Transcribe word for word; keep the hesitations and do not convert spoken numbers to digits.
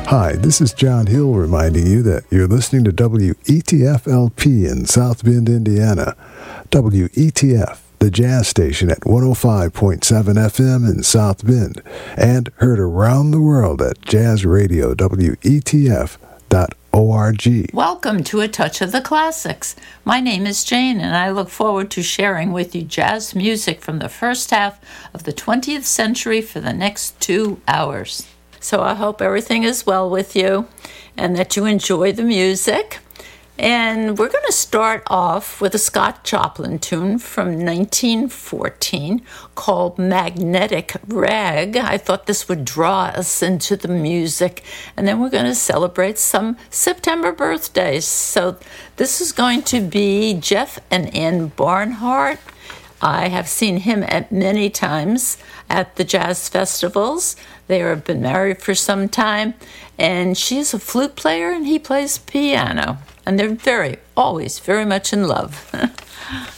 Hi, this is John Hill reminding you that you're listening to W E T F L P in South Bend, Indiana. W E T F, the jazz station at one oh five point seven F M in South Bend, and heard around the world at jazz radio W E T F dot org. Welcome to A Touch of the Classics. My name is Jane, and I look forward to sharing with you jazz music from the first half of the twentieth century for the next two hours. So I hope everything is well with you and that you enjoy the music. And we're going to start off with a Scott Joplin tune from nineteen fourteen called Magnetic Rag. I thought this would draw us into the music. And then we're going to celebrate some September birthdays. So this is going to be Jeff and Ann Barnhart. I have seen him at many times at the jazz festivals. They have been married for some time, and she's a flute player and he plays piano. And they're very, always very much in love.